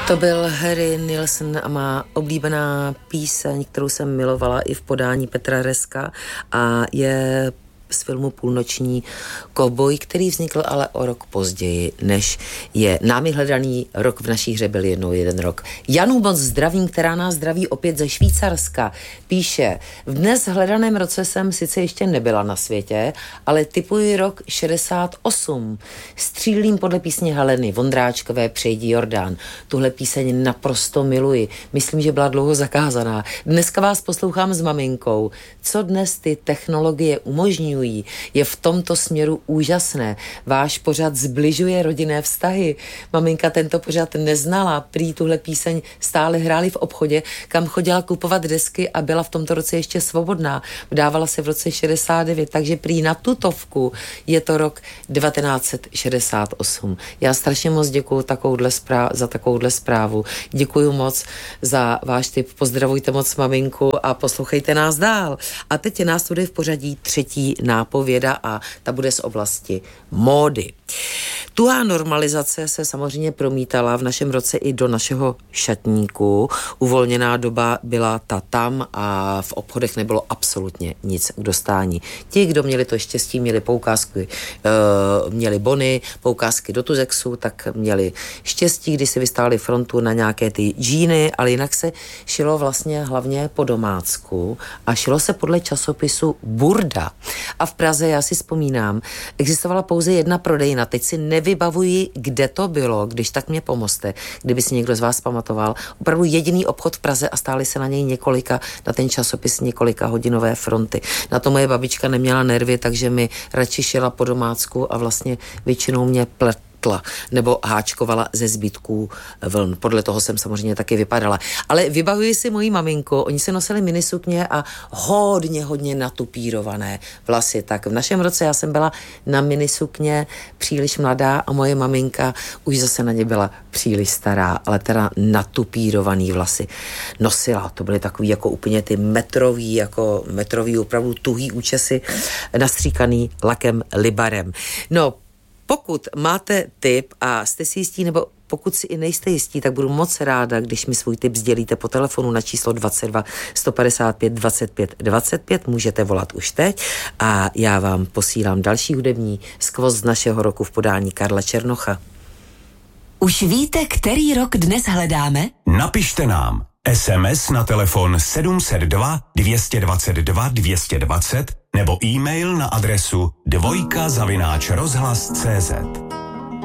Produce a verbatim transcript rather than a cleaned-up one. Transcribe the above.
To byl Harry Nilsson a má oblíbená píseň, kterou jsem milovala i v podání Petra Reska a je z filmu Půlnoční kovboj, který vznikl ale o rok později, než je námi hledaný Rok v naší hře byl jednou jeden rok. Janu moc zdravím, která nás zdraví opět ze Švýcarska. Píše, v dnes hledaném roce jsem sice ještě nebyla na světě, ale tipuji rok šedesát osm. Střílím podle písně Heleny Vondráčkové Přejdi Jordán. Tuhle píseň naprosto miluji. Myslím, že byla dlouho zakázaná. Dneska vás poslouchám s maminkou. Co dnes ty technologie umožňují, je v tomto směru úžasné. Váš pořad zbližuje rodinné vztahy. Maminka tento pořad neznala, prý tuhle píseň stále hráli v obchodě, kam chodila kupovat desky a byla v tomto roce ještě svobodná. Vdávala se v roce šedesát devět, takže prý na tutovku je to rok devatenáct set šedesát osm. Já strašně moc děkuju takovouhle zpráv, za takovouhle zprávu. Děkuju moc za váš tip. Pozdravujte moc maminku a poslouchejte nás dál. A teď je nás tady v pořadí třetí nápověda a ta bude z oblasti módy. Tuhá normalizace se samozřejmě promítala v našem roce i do našeho šatníku. Uvolněná doba byla ta tam a v obchodech nebylo absolutně nic k dostání. Ti, kdo měli to štěstí, měli poukázky, uh, měli bony, poukázky do Tuzexu, tak měli štěstí, když si vystáli frontu na nějaké ty džíny, ale jinak se šilo vlastně hlavně po domácku a šilo se podle časopisu Burda. A v Praze, já si vzpomínám, existovala pouze jedna prodejna. Teď si nevybavuji, kde to bylo, když tak mě pomozte, kdyby si někdo z vás pamatoval. Opravdu jediný obchod v Praze a stály se na něj několika, na ten časopis několika hodinové fronty. Na to moje babička neměla nervy, takže mi radši šila po domácku a vlastně většinou mě plet nebo háčkovala ze zbytků vln. Podle toho jsem samozřejmě taky vypadala. Ale vybavuji si moji maminku, oni se nosili minisukně a hodně, hodně natupírované vlasy. Tak v našem roce já jsem byla na minisukně příliš mladá a moje maminka už zase na ně byla příliš stará, ale teda natupírovaný vlasy nosila. To byly takový jako úplně ty metrový, jako metrový opravdu tuhý účesy nastříkaný lakem Libarem. No, pokud máte tip a jste si jistí, nebo pokud si i nejste jistí, tak budu moc ráda, když mi svůj tip sdělíte po telefonu na číslo dvacet dva sto padesát pět dvacet pět dvacet pět. Můžete volat už teď a já vám posílám další hudební skvost z našeho roku v podání Karla Černocha. Už víte, který rok dnes hledáme? Napište nám es em es na telefon sedm set dva dvě dvacet dva dvě dvacet nebo e-mail na adresu dvojka zavináč rozhlas tečka cé zet.